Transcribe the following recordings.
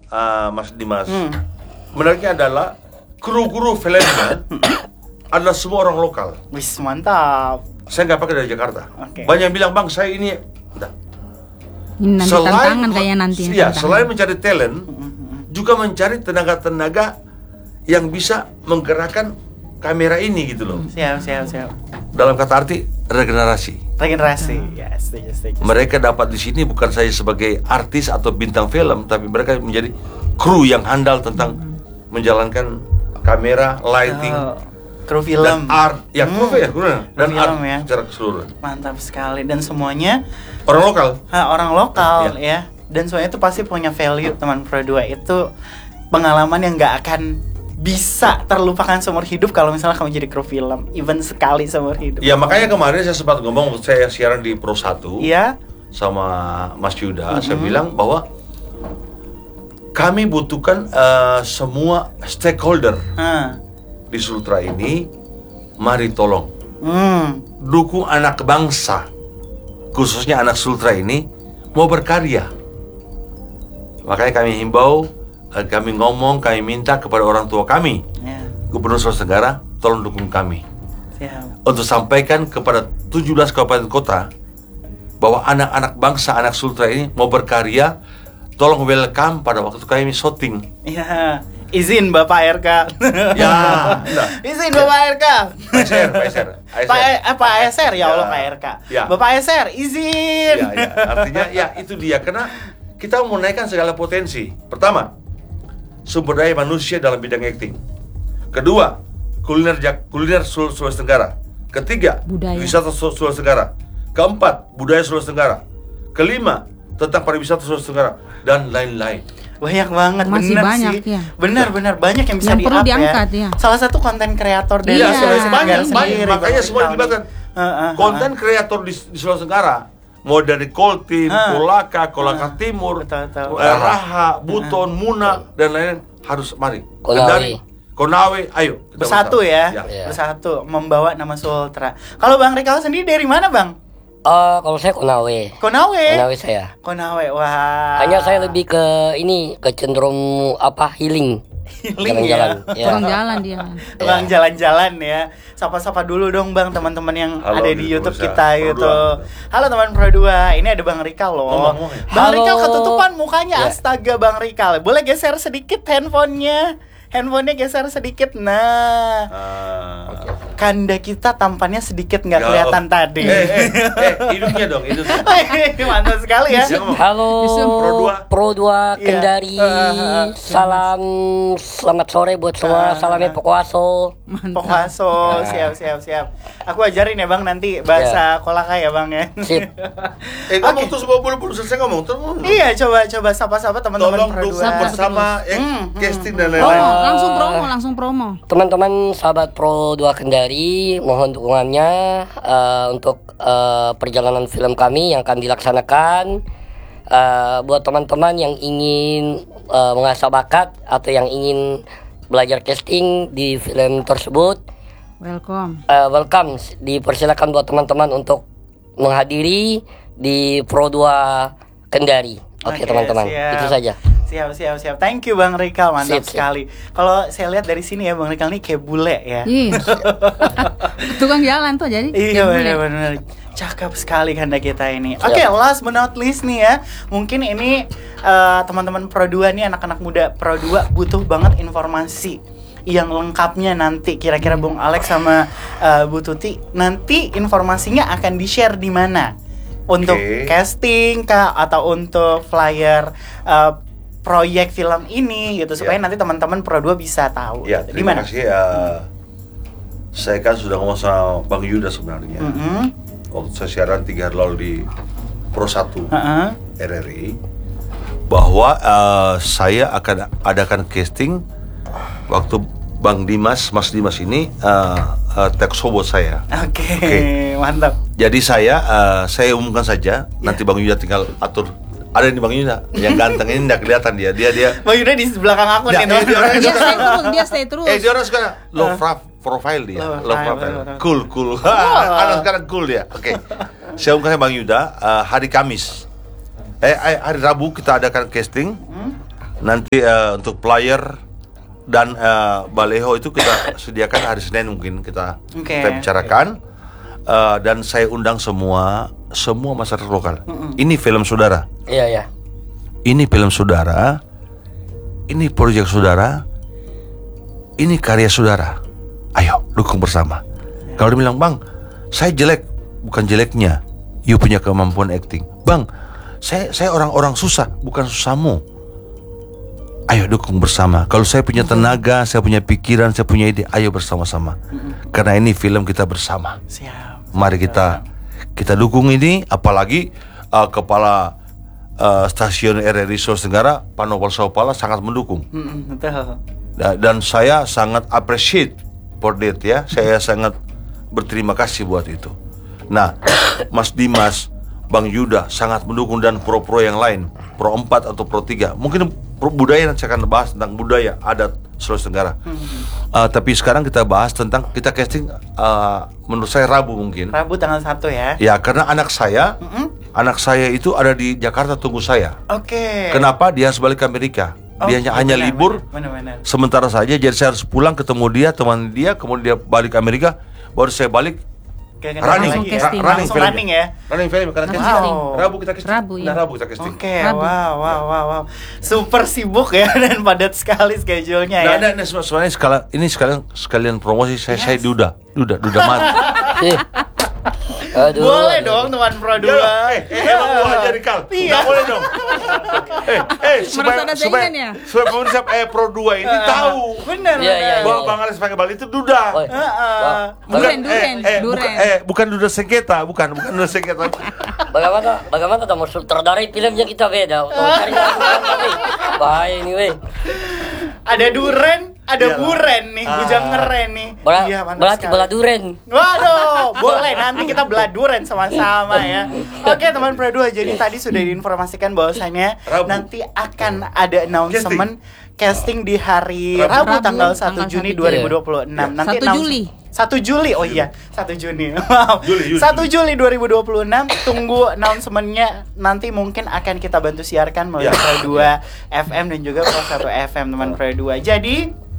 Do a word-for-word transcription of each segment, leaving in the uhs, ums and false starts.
uh, Mas Dimas. Hmm. Menariknya adalah kru-kru filmnya adalah semua orang lokal. Wis, mantap. Saya nggak pakai dari Jakarta. Okay. Banyak yang bilang, bang saya ini, udah. Ini nanti selain, tantangan kayak nanti. Ya, selain mencari talent, juga mencari tenaga-tenaga yang bisa menggerakkan kamera ini gitu loh. Siap, siap, siap. Dalam kata arti regenerasi. Regenerasi, ya, setuju, setuju. Mereka dapat di sini bukan saya sebagai artis atau bintang film, tapi mereka menjadi kru yang handal tentang hmm. menjalankan kamera, lighting, oh, kru film, dan art, ya kru hmm. ya, kru dan film, art ya. secara keseluruhan. Mantap sekali, dan semuanya orang lokal. Ha, orang lokal ya. ya. Dan semuanya itu pasti punya value, teman Pro dua. Itu pengalaman yang nggak akan bisa terlupakan seumur hidup kalau misalnya kamu jadi kru film, even sekali seumur hidup. Ya makanya kemarin saya sempat ngomong waktu saya siaran di Pro satu ya. sama Mas Yuda, mm-hmm. saya bilang bahwa kami butuhkan uh, semua stakeholder hmm. di Sultra ini, mari tolong hmm. dukung anak bangsa, khususnya anak Sultra ini mau berkarya. Makanya kami himbau, kami ngomong, kami minta kepada orang tua kami, yeah. Gubernur Sulawesi Tenggara, tolong dukung kami, yeah. Untuk sampaikan kepada tujuh belas kabupaten kota bahwa anak-anak bangsa, anak Sultra ini mau berkarya, tolong welcome pada waktu kami syuting. Ya, izin Bapak R K. Ya, enggak. Izin Bapak R K. Pak S R, Pak S R. Pak Pak S R ya Allah, Pak R K. Ya. Bapak S R, izin. Ya, ya. Artinya ya itu dia, karena kita mau menaikkan segala potensi. Pertama, sumber daya manusia dalam bidang acting. Kedua, kuliner kuliner Sulawesi Tenggara. Ketiga, budaya. Wisata Sulawesi Tenggara. Keempat, budaya Sulawesi Tenggara. Kelima, tentang pariwisata Sulawesi Tenggara dan lain-lain. Banyak banget, masih bener banyak, sih. Ya. Benar-benar banyak yang bisa yang perlu di-up diangkat, ya. ya. Salah satu konten kreator dari iya. Sulawesi Tenggara sendiri. Makanya semua dilibatkan. Uh, uh, konten kreator di, di Sulawesi Tenggara, mau dari Koltim, uh, Kolaka, Kolaka uh, Timur, betul, betul. Uh, Raha, Buton, uh, Muna dan lain-lain harus mari. Konawe. Konawe, ayo bersatu ya. ya, bersatu membawa nama Sultra. Kalau Bang Rikal sendiri dari mana, Bang? Uh, kalau saya Konawe. Konawe. Konawe saya. Konawe, wah. Hanya saya lebih ke ini, ke cenderung apa healing. Healing jalan-jalan. Ya. Tukang jalan dia. Tukang ya. jalan-jalan ya. Sapa-sapa dulu dong Bang teman-teman yang halo, ada di YouTube Pro kita gitu. Halo teman Pro dua, ini ada Bang Rikal loh. Oh, Bang, ya. Bang Rikal ketutupan mukanya, ya. Astaga Bang Rikal. Boleh geser sedikit handphonenya? Handphonenya geser sedikit, nah uh, okay. Kanda kita tampannya sedikit nggak kelihatan oh. tadi. Eh, eh, eh, hidungnya dong, hidungnya. Mantap sekali ya. Halo, Pro dua, Pro dua Kendari. Yeah. Uh, salam, selamat sore buat semua. Uh, Salamnya Pokwaso. Pokwaso, siap, siap, siap. Aku ajarin ya Bang nanti bahasa yeah. Kolaka ya Bang ya. Sip. eh, ngomong okay. Terus belum selesai ngomong terus. Iya, coba coba sapa-sapa teman-teman Pro dua. Bersama hmm, casting dan lain-lain. Oh, langsung promo, langsung promo. Teman-teman sahabat Pro dua Kendari, mohon dukungannya uh, untuk uh, perjalanan film kami yang akan dilaksanakan. Uh, buat teman-teman yang ingin uh, mengasah bakat atau yang ingin belajar casting di film tersebut, welcome. Uh, welcome. Dipersilakan buat teman-teman untuk menghadiri di Pro dua Kendari. Oke, okay, teman-teman, itu saja. Siap, siap, siap. Thank you Bang Rikal, mantap siap, sekali. Kalau saya lihat dari sini ya Bang Rikal nih kayak bule ya. Iya. Tukang jalan tuh jadi. Iya benar-benar. Cakep sekali Kanda kita ini. Oke, okay, last but not least nih ya. Mungkin ini uh, teman-teman Pro dua nih, anak-anak muda Pro dua butuh banget informasi yang lengkapnya nanti. Kira-kira Bung Alex sama uh, Bu Tuti nanti informasinya akan di-share di mana? Untuk okay. casting kah atau untuk flyer uh, proyek film ini gitu supaya ya. Nanti teman-teman Pro dua bisa tahu. Ya, gitu. terima Dimana? kasih. Uh, hmm. Saya kan sudah ngomong sama Bang Yuda sebenarnya. Mm-hmm. Waktu saya siaran tiga hari lalu di Pro satu uh-huh. R R I bahwa uh, saya akan adakan casting waktu Bang Dimas, Mas Dimas ini uh, uh, take show saya. Oke, okay, okay. Mantap. Jadi saya uh, saya umumkan saja, yeah. Nanti Bang Yuda tinggal atur. Ada nih Bang Yuda, yang ganteng ini nggak kelihatan dia, dia dia. Bang Yuda di belakang aku nah, nih. Dia, dia, dia stay terus, dia stay terus. Eh dia orang sekarang low profile dia, low, low profile, cool cool. Anak sekarang cool dia. Oke, okay. Saya umumkan Bang Yuda uh, hari Kamis, eh hari Rabu kita adakan casting. Hmm? Nanti uh, untuk player dan uh, baleho itu kita sediakan hari Senin mungkin kita Okay. kita bicarakan. Uh, dan saya undang semua semua masyarakat lokal. Mm-mm. Ini film saudara. Iya, iya. Ini film saudara. Ini proyek saudara. Ini karya saudara. Ayo dukung bersama. Ya. Kalau dia bilang, "Bang, saya jelek." Bukan jeleknya, you punya kemampuan acting. "Bang, saya saya orang-orang susah, bukan susahmu." Ayo dukung bersama. Kalau saya punya tenaga, saya punya pikiran, saya punya ide, ayo bersama-sama. Mm-mm. Karena ini film kita bersama. Siap. Mari kita kita dukung ini. Apalagi uh, kepala uh, stasiun R R I Sulawesi Tenggara, Pak Nopal Saupala sangat mendukung. Mm-mm, betul. Da- Dan saya sangat appreciate for that ya. Saya sangat berterima kasih buat itu. Nah, Mas Dimas, Bang Yuda sangat mendukung dan pro-pro yang lain, pro empat atau pro tiga. Mungkin pro budaya nanti saya akan bahas tentang budaya adat Sulawesi Tenggara. Hmm. Uh, tapi sekarang kita bahas tentang kita casting uh, menurut saya Rabu mungkin. Rabu tanggal satu ya. Ya, karena anak saya, Mm-mm. anak saya itu ada di Jakarta tunggu saya. Oke. Kenapa dia harus balik ke Amerika? Oh, Dia hanya, hanya benar, libur benar, benar. sementara saja. Jadi saya harus pulang ketemu dia, teman dia, kemudian dia balik ke Amerika, baru saya balik. Kayak Running, Langsung lagi ya. casting. Ra- running Langsung film. running ya. Running film karena Langsung casting. casting. Rabu kita casting. Rabu, ya. Nah, Rabu kita casting. Oke, Rabu. wow, wow, wow, wow. Super sibuk ya dan padat sekali schedule-nya Nah, ya. nah, nah, sebenarnya sekalian ini sekalian sekalian promosi saya saya Duda, Duda, Duda Mat. Eh. Aduh. Boleh aduh. dong teman Pro Ya, dua. eh, eh, emang gua ajarin kal. Iya. Nggak boleh dong. eh, eh, supaya ada supaya saingan ya? supaya pemirsa eh Pro dua ini tahu Bener, Iya, iya, bener. bahwa Bang Alex pakai Bali itu Duda. Oh, Heeh. Wah. Duren, eh, duren, eh, duren. Bukan, eh, bukan Duda sengketa, bukan, bukan Duda sengketa. Bagaimana bagaimana kamu sutradarai filmnya kita beda. Mau cari orang tapi bahaya ini weh. Ada duren, ada Iyalah. buren nih, Ah. bujang keren nih. Bela, Iya, mantap berarti sekali. belah duren. Waduh, boleh nanti kita belah duren sama-sama ya. Oke teman Pro dua, jadi tadi sudah diinformasikan bahwasannya Rabu. nanti akan ada announcement casting di hari Rabu. Rabu, Rabu, tanggal satu tanggal Juni satu dua ribu dua puluh enam. Nanti satu announce- Juli. satu Juli, oh iya, satu Juni. Wow. Juli, Juli, satu Juli dua ribu dua puluh enam. Tunggu announcement-nya, nanti mungkin akan kita bantu siarkan melalui Ya. Pro dua F M dan juga Pro satu F M teman Pro dua. Jadi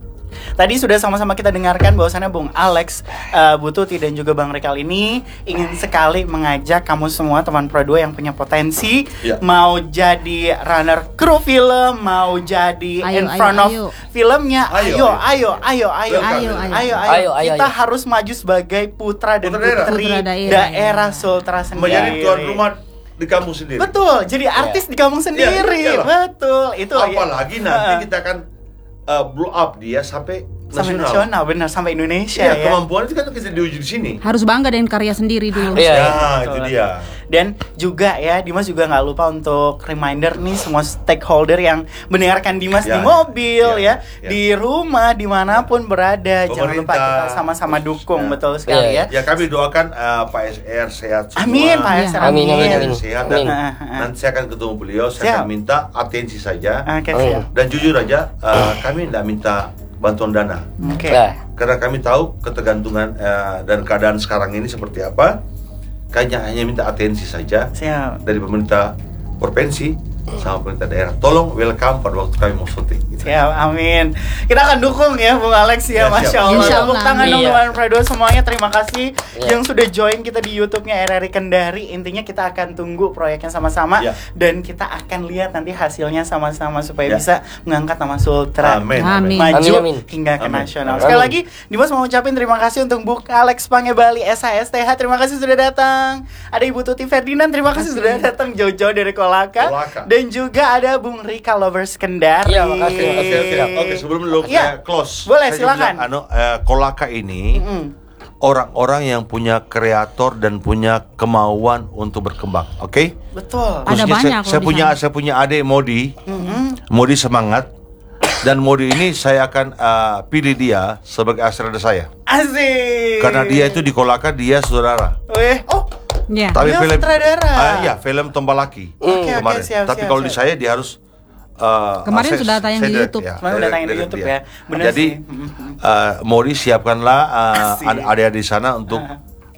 tadi sudah sama-sama kita dengarkan bahwasannya Bung Alex, uh, Bu Tuti dan juga Bang Rikal ini ingin sekali mengajak kamu semua teman Pro dua yang punya potensi, Ya. mau jadi runner kru film, mau jadi Ayo, in ayo, front of ayo. filmnya, Ayo, ayo, ayo, ayo, ayo, Welcome. ayo, Ayo, ayo, ayo. Ayo, kita ayo. harus maju sebagai putra dan Putra daerah. putri Putra daerah, daerah. Sultra Menjadi sendiri. tuan rumah di kampung sendiri. Betul, jadi artis di kampung sendiri, Iya, iyalah. betul. Itu ya. Apalagi nanti kita akan uh, blow up dia sampai sampai nasional. nasional, benar sampai Indonesia Iya, ya. kemampuan itu kan kita diuji di sini. Harus bangga dengan karya sendiri dulu. Iya. Ya, Betul. itu dia. Dan juga ya, Dimas juga nggak lupa untuk reminder nih semua stakeholder yang mendengarkan Dimas Ya, di mobil ya, ya, ya. di rumah, dimanapun berada, jangan lupa Pemerintah, kita sama-sama dukung, khususnya. betul sekali Iya. ya. Ya kami doakan uh, Pak S R sehat semua. Amin, Pak Iya. Esther, Amin, amin, amin. amin. Sehat dan Amin. nanti saya akan ketemu beliau. Saya Siap. akan minta atensi saja. Oke, Oh, iya. siap. Dan jujur aja, uh, kami tidak minta bantuan dana. Oke. Nah, Karena kami tahu ketergantungan uh, dan keadaan sekarang ini seperti apa. Kami hanya minta atensi saja Siap. dari pemerintah provinsi sama pemerintah daerah. Tolong welcome pada waktu kami mau syuting. Gitu. Siap, amin. Kita akan dukung ya Bung Alex ya, Ya, siap. Masya Allah. Insya Tepuk Allah, tangan dong amin. teman Pro dua semuanya. Terima kasih Ya. yang sudah join kita di YouTube-nya R R I Kendari. Intinya kita akan tunggu proyeknya sama-sama Ya. dan kita akan lihat nanti hasilnya sama-sama supaya Ya. bisa mengangkat nama Sultra. Amin. Amin. Maju Amin, amin. hingga ke Amin. nasional. Amin. Sekali lagi, Dimas mau ucapin terima kasih untuk Bung Alex Pangebali S H S T H. Terima kasih sudah datang. Ada Ibu Tuti Ferdinand. Terima kasih sudah datang jauh-jauh dari Kolaka. Kolaka. Dan juga ada Bung Rika Lovers Kendari. Iya, makasih, Oke, oke, oke. Sebelum lu Iya. saya close. Boleh, saya silakan. bilang, anu, eh, Kolaka ini Mm-mm. orang-orang yang punya kreator dan punya kemauan untuk berkembang. Oke? Betul. Ada Khususnya banyak saya, loh saya di punya sana. saya punya adik Modi. Mm-mm. Modi semangat. Dan Modi ini saya akan uh, pilih dia sebagai asrada saya. Asik. Karena dia itu di Kolaka dia saudara. Weh, oh, Ya. Tapi Dia film sutradara. Ah, iya, film Tombalaki Oke, oke, kemarin. siap, Tapi siap, kalau di siap. saya dia harus uh, Kemarin saya- sudah tayang saya di direct, YouTube. ya, Kemarin saya udah tayang di direct YouTube dia. ya. Bener Jadi sih. Mm-mm. uh, Modi siapkanlah uh, Asik. ad- adik-adik di sana untuk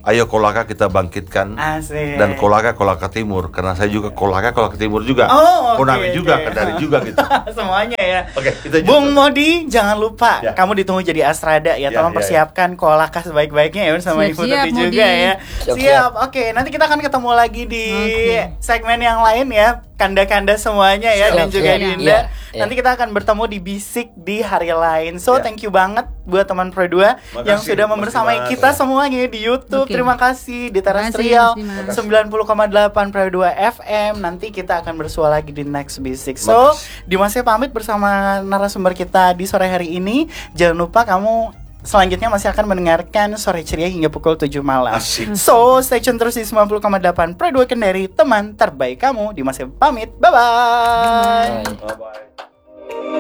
Ayo Kolaka kita bangkitkan. Asik. Dan Kolaka Kolaka Timur, karena saya juga Kolaka Kolaka Timur juga. Oh, oke, Konami juga, oke. Kendari juga gitu. Semuanya ya. Oke, kita Bung Modi, jangan lupa Ya. kamu ditunggu jadi Astrada ya. Ya, Tolong ya, ya. persiapkan Kolaka sebaik-baiknya ya sama Siap, Ibu siap, Tuti Modi. juga ya. Siap, Siap. Oke, nanti kita akan ketemu lagi di Oke. segmen yang lain ya. Kanda-kanda semuanya ya, Siap, dan juga siap. Dinda. Iya, iya. Nanti kita akan bertemu di Bisik di hari lain. So, Ya. thank you banget buat teman Pro dua yang Makasih, sudah makasih membersamai banget, kita ya. semuanya di YouTube. Oke. Terima kasih di Terima kasih, Terestrial Mas Dimas. sembilan puluh koma delapan Pro dua F M. Nanti kita akan bersua lagi di next Bisik. So, Dimasnya pamit bersama narasumber kita di sore hari ini. Jangan lupa kamu selanjutnya masih akan mendengarkan Sore Ceria hingga pukul tujuh malam. Asik. So, stay tune terus di sembilan puluh koma delapan Pro dua Kendari, teman terbaik kamu. Dimasnya pamit. Bye-bye. Bye. Bye-bye.